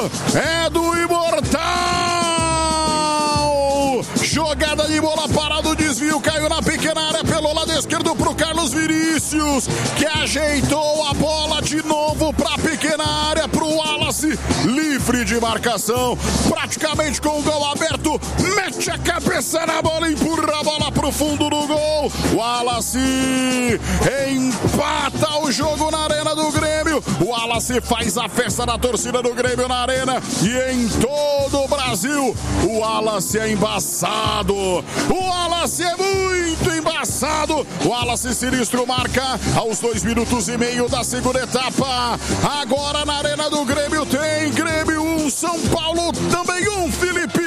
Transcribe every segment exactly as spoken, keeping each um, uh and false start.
é do Imortal. Jogada de bola parada, o desvio caiu na pequena área pelo lado esquerdo pro Carlos Vinícius, que ajeitou a bola de novo pra pequena área pro Wallace, livre de marcação, praticamente com o gol aberto, mete a cabeça na bola, empurra a bola pro fundo do gol. Wallace empata o jogo na arena do Grêmio. O Wallace faz a festa da torcida do Grêmio na arena e em todo o Brasil. O Wallace é embaçado. O Wallace é muito embaçado. O Wallace sinistro marca aos dois minutos e meio da segunda etapa. Agora na arena do Grêmio tem Grêmio um, São Paulo também um, Felipe.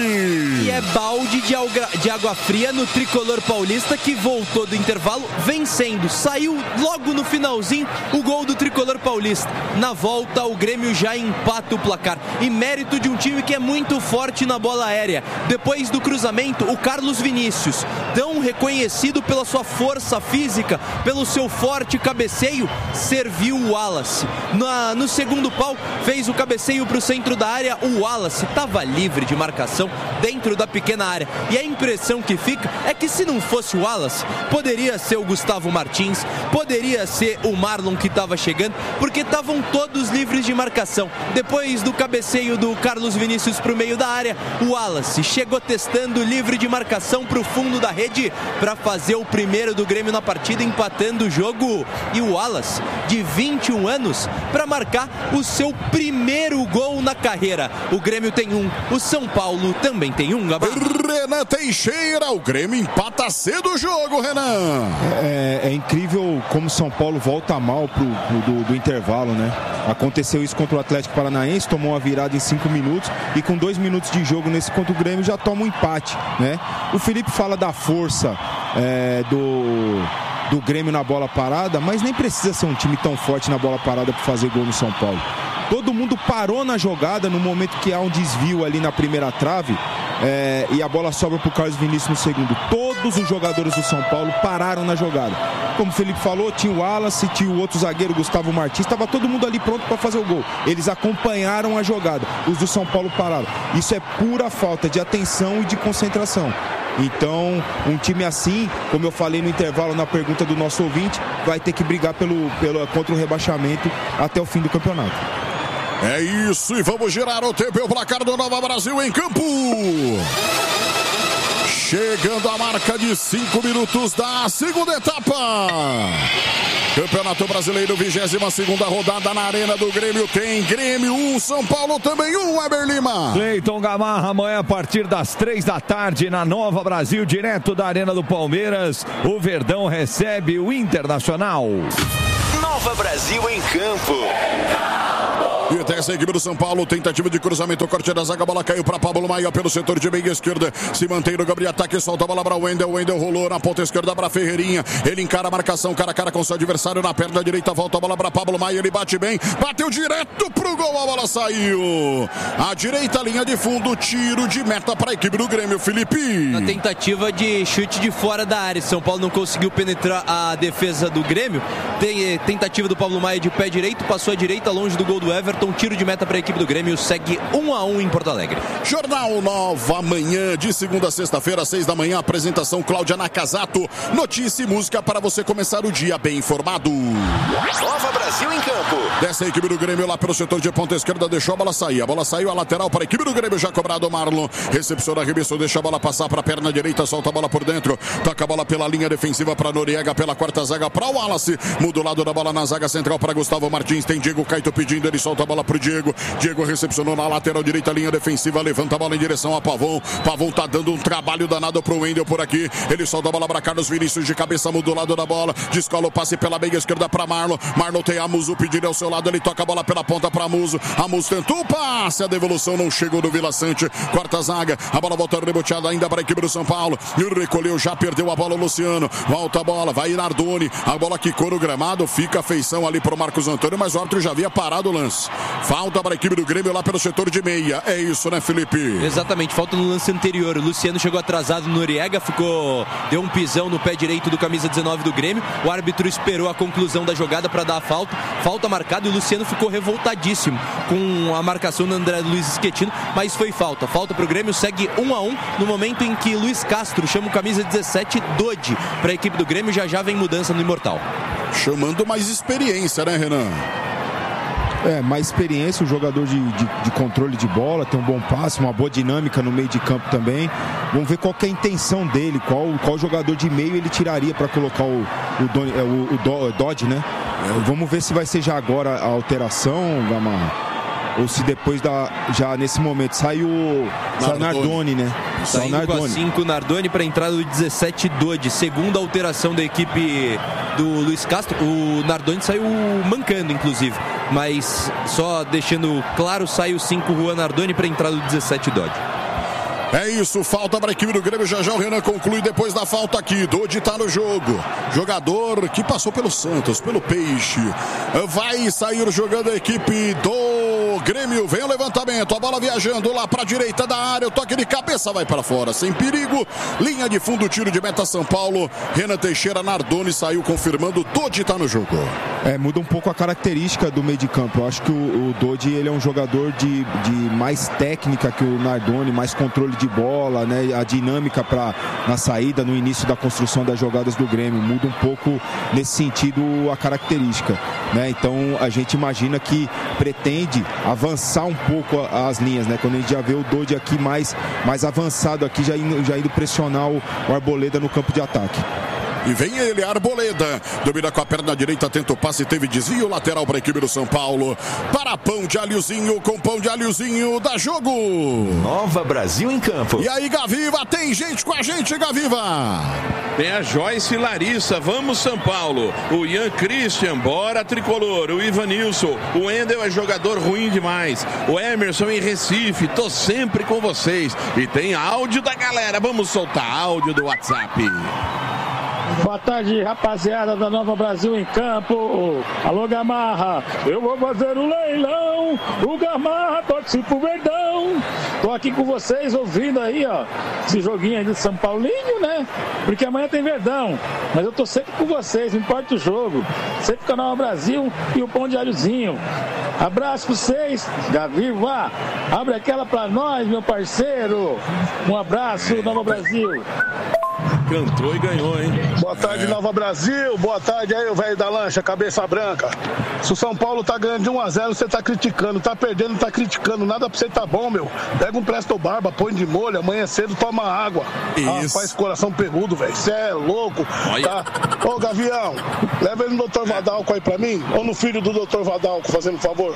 E é balde de, alga, de água fria no tricolor paulista, que voltou do intervalo vencendo. Saiu logo no finalzinho o gol do tricolor paulista. Na volta o Grêmio já empata o placar. E mérito de um time que é muito forte na bola aérea. Depois do cruzamento, o Carlos Vinícius, tão reconhecido pela sua força física, pelo seu forte cabeceio, serviu o Wallace. Na, no segundo pau, fez o cabeceio para o centro da área. O Wallace estava livre de marcação dentro da pequena área. E a impressão que fica é que se não fosse o Wallace, poderia ser o Gustavo Martins, poderia ser o Marlon que estava chegando, porque estavam todos livres de marcação. Depois do cabeceio do Carlos Vinícius para o meio da área, o Wallace chegou testando livre de marcação para o fundo da rede para fazer o primeiro do Grêmio na partida, empatando o jogo. E o Wallace, de vinte e um anos, para marcar o seu primeiro gol na carreira. O Grêmio tem um, o São Paulo também tem um, Gabá. Renan Teixeira, o Grêmio empata cedo o jogo, Renan. É, é incrível como o São Paulo volta mal pro, pro, do, do intervalo, né? Aconteceu isso contra o Atlético Paranaense, tomou uma virada em cinco minutos e com dois minutos de jogo nesse contra o Grêmio já toma um empate, né? O Felipe fala da força é, do... do Grêmio na bola parada, mas nem precisa ser um time tão forte na bola parada para fazer gol no São Paulo. Todo mundo parou na jogada no momento que há um desvio ali na primeira trave é, e a bola sobra para o Carlos Vinícius no segundo. Todos os jogadores do São Paulo pararam na jogada. Como o Felipe falou, tinha o Wallace, tinha o outro zagueiro, Gustavo Martins, estava todo mundo ali pronto para fazer o gol. Eles acompanharam a jogada. Os do São Paulo pararam. Isso é pura falta de atenção e de concentração. Então, um time assim, como eu falei no intervalo na pergunta do nosso ouvinte, vai ter que brigar pelo, pelo, contra o rebaixamento até o fim do campeonato. É isso, e vamos girar o tempo e o placar do Nova Brasil em campo. Chegando a marca de cinco minutos da segunda etapa. Campeonato Brasileiro, vigésima segunda rodada na Arena do Grêmio. Tem Grêmio um, São Paulo também um, Weber Lima. Cleiton Gamarra, amanhã a partir das três da tarde na Nova Brasil, direto da Arena do Palmeiras. O Verdão recebe o Internacional. Nova Brasil em campo. E até essa equipe do São Paulo, tentativa de cruzamento, corte da zaga, a bola caiu para Pablo Maia pelo setor de meia esquerda, se mantém no Gabriel ataque, solta a bola para o Wendel, Wendel rolou na ponta esquerda para Ferreirinha, ele encara a marcação, cara a cara com seu adversário na perna direita, volta a bola para Pablo Maia, ele bate bem, bateu direto pro gol, a bola saiu, a direita linha de fundo, tiro de meta para a equipe do Grêmio, Felipe. Na tentativa de chute de fora da área, São Paulo não conseguiu penetrar a defesa do Grêmio, tem tentativa do Pablo Maia de pé direito, passou à direita, longe do gol do Everton. Um tiro de meta para a equipe do Grêmio, segue um a um em Porto Alegre. Jornal Nova, amanhã de segunda a sexta-feira, seis da manhã, apresentação Cláudia Nakazato, notícia e música para você começar o dia bem informado. Nova Brasil em campo. Dessa equipe do Grêmio lá pelo setor de ponta esquerda, deixou a bola sair, a bola saiu a lateral para a equipe do Grêmio, já cobrado o Marlon, recepciona, arremessou, deixa a bola passar para a perna direita, solta a bola por dentro, toca a bola pela linha defensiva para Noriega, pela quarta zaga para o Wallace, muda o lado da bola na zaga central para Gustavo Martins, tem Diego Caito pedindo, ele solta a bola pro Diego, Diego recepcionou na lateral direita, linha defensiva, levanta a bola em direção a Pavon, Pavon tá dando um trabalho danado pro Wendel por aqui, ele solta a bola para Carlos Vinícius, de cabeça muda o lado da bola, descola o passe pela meia esquerda para Marlon, Marlon tem a Muso pedindo ao seu lado, ele toca a bola pela ponta para Muso, a Muso tentou o passe, a devolução não chegou do Vila Sante, quarta zaga, a bola volta reboteada ainda para a equipe do São Paulo, e recolheu, já perdeu a bola o Luciano, volta a bola, vai Nardoni, a bola quicou no gramado, fica a feição ali pro Marcos Antônio, mas o árbitro já havia parado o lance. Falta para a equipe do Grêmio lá pelo setor de meia. É isso, né, Felipe? Exatamente, falta no lance anterior. O Luciano chegou atrasado no Noriega, ficou, deu um pisão no pé direito do camisa dezenove do Grêmio. O árbitro esperou a conclusão da jogada para dar a falta. Falta marcada e o Luciano ficou revoltadíssimo com a marcação do André Luiz Schettino, mas foi falta. Falta para o Grêmio, segue um a um no momento em que Luiz Castro chama o camisa dezessete, Dodi, para a equipe do Grêmio. Já já vem mudança no Imortal. Chamando mais experiência, né, Renan? É, mais experiência, o jogador de, de, de controle de bola, tem um bom passe, uma boa dinâmica no meio de campo também. Vamos ver qual que é a intenção dele, qual, qual jogador de meio ele tiraria para colocar o, o, Don, o, o Dodi, né? É, vamos ver se vai ser já agora a alteração, Gamarra. Ou se depois da. Já nesse momento sai o Nardoni, Nardoni né? Saindo Nardoni. Com a cinco Nardoni para a entrada do dezessete Dodi. Segunda alteração da equipe do Luiz Castro. O Nardoni saiu mancando, inclusive. Mas só deixando claro, sai o cinco Juan Nardoni para a entrada do dezessete Dodi. É isso, falta para a equipe do Grêmio. Já já o Renan conclui depois da falta aqui. Dodi tá no jogo. Jogador que passou pelo Santos, pelo Peixe. Vai sair jogando a equipe do Grêmio. Vem o levantamento, a bola viajando lá para a direita da área. O toque de cabeça vai para fora, sem perigo. Linha de fundo, tiro de meta São Paulo. Renan Teixeira, Nardoni saiu confirmando. Dodi tá no jogo. É, muda um pouco a característica do meio de campo. Eu acho que o, o Dodi, ele é um jogador de, de mais técnica que o Nardoni, mais controle de bola, né? A dinâmica para na saída, no início da construção das jogadas do Grêmio. Muda um pouco nesse sentido a característica, né? Então a gente imagina que pretende avançar um pouco as linhas, né? Quando a gente já vê o Dodi aqui mais, mais avançado aqui, já indo, já indo pressionar o, o Arboleda no campo de ataque. E vem ele, Arboleda. Domina com a perna direita, tenta o passe, teve desvio lateral para a equipe do São Paulo. Para pão de alhozinho, com pão de alhozinho, dá jogo. Nova Brasil em campo. E aí, Gaviva, tem gente com a gente, Gaviva. Tem a Joyce Larissa, vamos São Paulo. O Ian Christian, bora tricolor. O Ivanilson, o Wendel é jogador ruim demais. O Emerson em Recife, tô sempre com vocês. E tem áudio da galera, vamos soltar áudio do WhatsApp. Boa tarde, rapaziada da Nova Brasil em campo. Alô, Gamarra, eu vou fazer o leilão. O Gamarra torce pro Verdão. Tô aqui com vocês ouvindo aí, ó, esse joguinho aí de São Paulinho, né? Porque amanhã tem Verdão. Mas eu tô sempre com vocês, não importa o jogo. Sempre com a Nova Brasil e o pão de alhozinho. Abraço pra vocês, Gaviva. Abre aquela pra nós, meu parceiro. Um abraço, Nova Brasil. Cantou e ganhou, hein? Boa tarde, é. Nova Brasil. Boa tarde aí, o velho da lancha, cabeça branca. Se o São Paulo tá ganhando de um a zero, você tá criticando. Tá perdendo, tá criticando. Nada pra você tá bom, meu. Pega um Presto Barba, põe de molho. Amanhã cedo toma água. Isso. Ah, faz coração peludo, velho. Você é louco. Olha. Tá? Ô, Gavião, leva ele no doutor Vadalco aí pra mim. Ou no filho do doutor Vadalco, fazendo favor.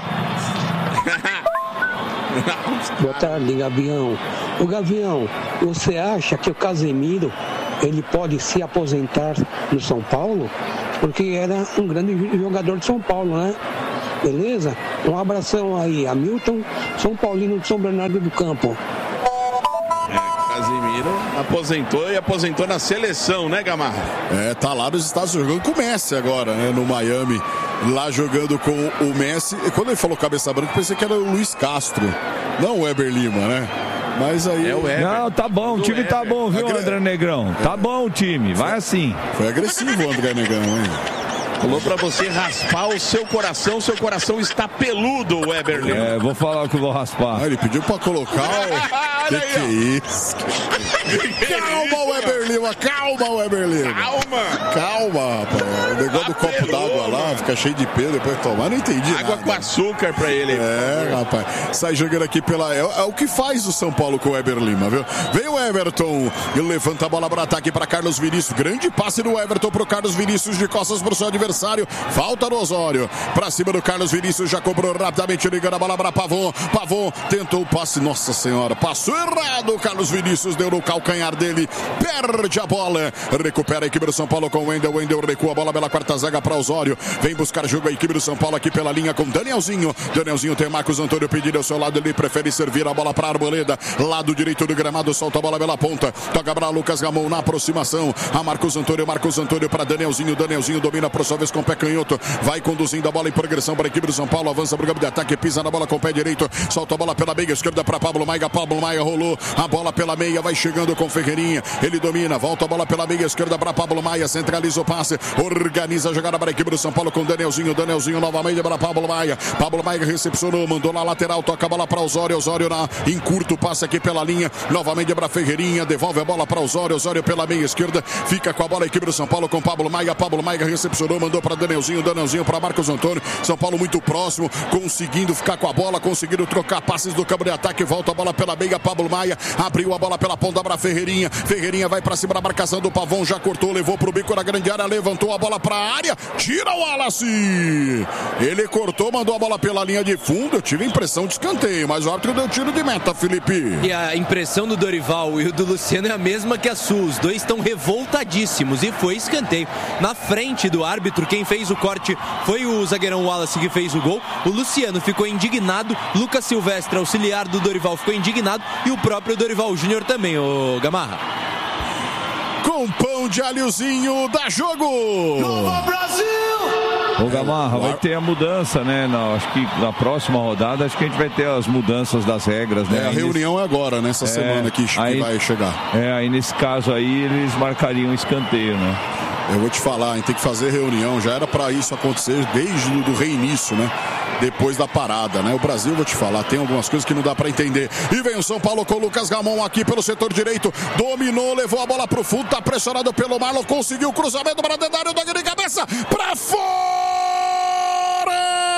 Boa tarde, Gavião. O Gavião, você acha que o Casemiro ele pode se aposentar no São Paulo? Porque era um grande jogador de São Paulo, né? Beleza? Um abração aí, Hamilton, São Paulino de São Bernardo do Campo. É, Casemiro aposentou e aposentou na seleção, né, Gamarra? É, tá lá nos Estados Unidos jogando com o Messi agora, né, no Miami. Lá jogando com o Messi. E quando ele falou cabeça branca, pensei que era o Luiz Castro, não o Weber Lima, né? Mas aí... É o Weber. Não, tá bom, o time Weber. tá bom, viu, Agre... André Negrão? Tá bom o time, vai assim. Foi agressivo o André Negrão, hein? Falou pra você raspar o seu coração, seu coração está peludo, Weber Lima. É, vou falar que eu vou raspar. Ah, ele pediu pra colocar o... que que é isso? Calma, Weber Lima, calma, Weber Lima. Calma. Calma, rapaz. O negócio do copo d'água lá, fica cheio de pelo, depois tomar, não entendi Água nada. com açúcar pra ele. É, rapaz. Sai jogando aqui pela... É, é o que faz o São Paulo com o Weber Lima, viu? Vem o Everton, ele levanta a bola para ataque para Carlos Vinícius. Grande passe do Everton pro Carlos Vinícius, de costas pro seu adversário. Falta no Osório. Pra cima do Carlos Vinícius, já cobrou rapidamente, ligando a bola para Pavon. Pavon tentou o passe, nossa senhora. Passou errado. Carlos Vinícius deu no calcanhar dele, perde a bola, recupera a equipe do São Paulo com o Wendel. Wendel recua a bola pela quarta zaga para Osório. Vem buscar jogo a equipe do São Paulo aqui pela linha com Danielzinho. Danielzinho tem Marcos Antônio pedido ao seu lado, ele prefere servir a bola para Arboleda, lado direito do gramado, solta a bola pela ponta, toca para Lucas Ramon na aproximação, a Marcos Antônio, Marcos Antônio para Danielzinho. Danielzinho domina por sua vez com o pé canhoto, vai conduzindo a bola em progressão para a equipe do São Paulo, avança para o campo de ataque, pisa na bola com o pé direito, solta a bola pela meia esquerda para Pablo Maia. Pablo Maia rolou a bola pela meia, vai chegando com Ferreirinha, ele domina, volta a bola pela meia esquerda para Pablo Maia, centraliza o passe, organiza a jogada para a equipe do São Paulo com Danielzinho. Danielzinho novamente para Pablo Maia. Pablo Maia recepcionou, mandou na lateral, toca a bola para Osório. Osório na, em curto, passe aqui pela linha, novamente para Ferreirinha, devolve a bola para Osório. Osório pela meia esquerda, fica com a bola a equipe do São Paulo com Pablo Maia. Pablo Maia recepcionou, mandou para Danielzinho. Danielzinho para Marcos Antônio. São Paulo muito próximo, conseguindo ficar com a bola, conseguindo trocar passes do campo de ataque, volta a bola pela meia. Pablo Maia abriu a bola pela ponta para Ferreirinha. Ferreirinha vai para cima da marcação do Pavão, já cortou, levou para o bico da grande área, levantou a bola para a área, tira o Wallace. Ele cortou, mandou a bola pela linha de fundo. Eu tive a impressão de escanteio, mas o árbitro deu tiro de meta, Felipe. E a impressão do Dorival e o do Luciano é a mesma que a sua. Os dois estão revoltadíssimos e foi escanteio. Na frente do árbitro, quem fez o corte foi o zagueirão Wallace, que fez o gol. O Luciano ficou indignado, Lucas Silvestre, auxiliar do Dorival, ficou indignado e o próprio Dorival Júnior também, o Gamarra. Com pão de alhozinho, dá jogo! Nova Brasil! Ô Gamarra, vai ter a mudança, né? Na, acho que na próxima rodada, acho que a gente vai ter as mudanças das regras, né? É, a aí reunião nesse... é agora, nessa é, semana que, que aí, vai chegar. É, aí nesse caso aí, eles marcariam escanteio, né? Eu vou te falar, a gente tem que fazer reunião, já era para isso acontecer desde o do reinício, né? Depois da parada, né? O Brasil, vou te falar, tem algumas coisas que não dá para entender. E vem o São Paulo com o Lucas Ramon aqui pelo setor direito, dominou, levou a bola pro fundo, tá pressionado pelo Marlon, conseguiu o cruzamento para dentro da área, toque de cabeça, para fora!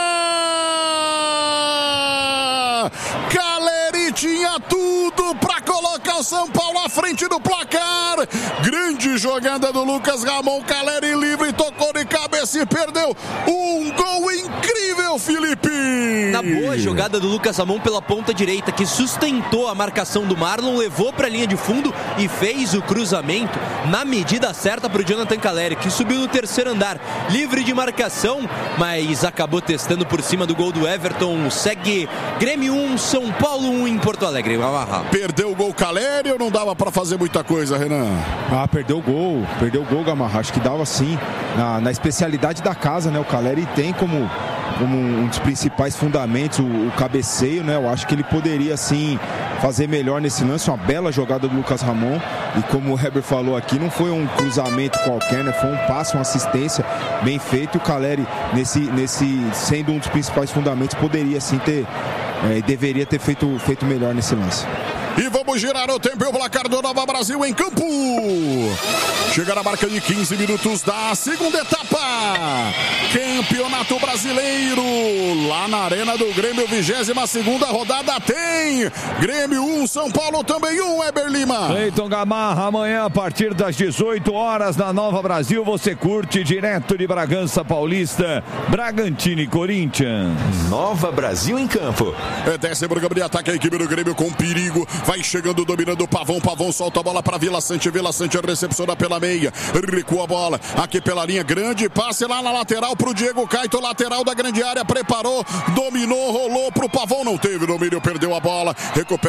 Caleri tinha tudo para colocar o São Paulo à frente do placar. Grande jogada do Lucas Ramon, Caleri livre, tocou de cabeça e perdeu um gol incrível, Felipe. Na boa jogada do Lucas Ramon pela ponta direita, que sustentou a marcação do Marlon, levou para a linha de fundo e fez o cruzamento na medida certa para o Jonathan Caleri, que subiu no terceiro andar, livre de marcação, mas acabou testando por cima do gol do Everton. Segue Grêmio um, São Paulo um em Porto Alegre. Perdeu o gol Caleri ou não dava para fazer muita coisa, Renan? Ah, perdeu o gol, perdeu o gol, Gamarra. Acho que dava sim, na, na especialidade da casa, né? O Caleri tem como, como um dos principais fundamentos o, o cabeceio, né? Eu acho que ele poderia sim fazer melhor nesse lance, uma bela jogada do Lucas Ramon. E como o Heber falou aqui, não foi um cruzamento qualquer, né? Foi um passe, uma assistência bem feito. E o Caleri, nesse, nesse, sendo um dos principais fundamentos, poderia sim ter, é, deveria ter feito, feito melhor nesse lance. E vamos girar o tempo e o placar do Nova Brasil em campo. Chega na marca de quinze minutos da segunda etapa. Campeonato Brasileiro. Lá na Arena do Grêmio, vigésima segunda rodada tem. Grêmio um, São Paulo também um, Heber Lima. Cleiton Gamarra, amanhã a partir das dezoito horas na Nova Brasil, você curte direto de Bragança Paulista, Bragantino e Corinthians. Nova Brasil em campo. É, desce pro campo de ataque a equipe do Grêmio com perigo. Vai chegando, dominando o Pavão. Pavão solta a bola para Vila Sante. Vila Sante recepciona pela meia. Recua a bola aqui pela linha. Grande passe lá na lateral pro Diego Caito. Lateral da grande área. Preparou, dominou, rolou pro Pavão. Não teve domínio, perdeu a bola. Recupera.